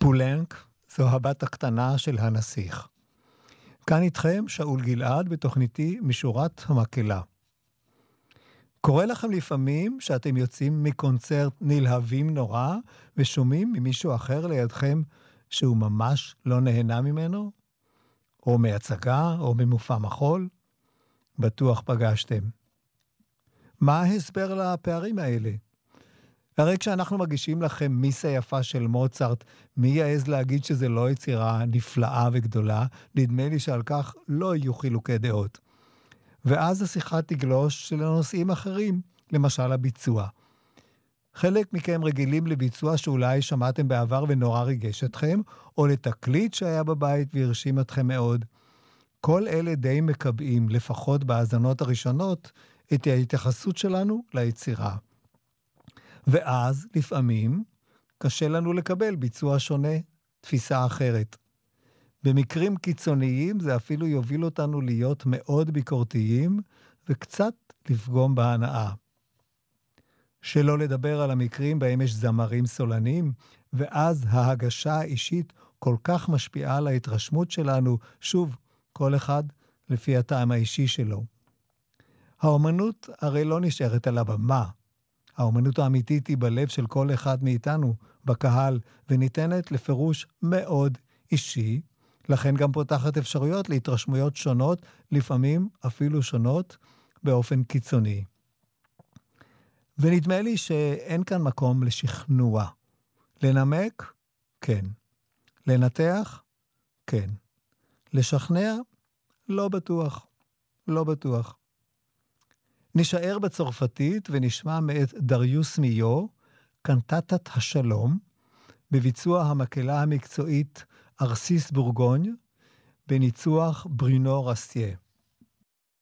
פולנק זו הבת הקטנה של הנסיך. כאן איתכם שאול גלעד בתוכניתי משורת המקהלה. קורה לכם לפעמים שאתם יוצאים מקונצרט נלהבים נורא ושומעים ממישהו אחר לידכם שהוא ממש לא נהנה ממנו? או מהצגה או ממופע מחול? בטוח פגשתם. מה ההסבר לפערים האלה? הרי כשאנחנו מגישים לכם מיסה יפה של מוצרט, מי יעז להגיד שזה לא יצירה נפלאה וגדולה? נדמה לי שעל כך לא יהיו חילוקי דעות. ואז השיחה תגלוש לנושאים אחרים, למשל הביצוע. חלק מכם רגילים לביצוע שאולי שמעתם בעבר ונורא ריגש אתכם, או לתקליט שהיה בבית והרשים אתכם מאוד. כל אלה די מקבעים, לפחות בהאזנות הראשונות, את ההתייחסות שלנו ליצירה. ואז, לפעמים, קשה לנו לקבל ביצוע שונה, תפיסה אחרת. במקרים קיצוניים זה אפילו יוביל אותנו להיות מאוד ביקורתיים, וקצת לפגום בהנאה. שלא לדבר על המקרים בהם יש זמרים סולנים, ואז ההגשה האישית כל כך משפיעה על ההתרשמות שלנו, שוב, כל אחד לפי הטעם האישי שלו. האומנות הרי לא נשארת על הבמה. האומנות האמיתית היא בלב של כל אחד מאיתנו, בקהל, וניתנת לפירוש מאוד אישי, לכן גם פותחת אפשרויות להתרשמויות שונות, לפעמים אפילו שונות, באופן קיצוני. ונדמה לי שאין כאן מקום לשכנוע. לנמק? כן. לנתח? כן. לשכנע? לא בטוח. לא בטוח. נשאר בצרפתית ונשמע מאת דריוס מיו, קנטטת השלום, בביצוע המקהלה המקצועית ארסיס בורגוניה, בניצוח ברונו רסטייה.